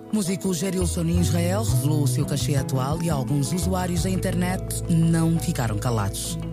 O músico Gerilson em Israel revelou o seu cachê atual e alguns usuários da internet não ficaram calados.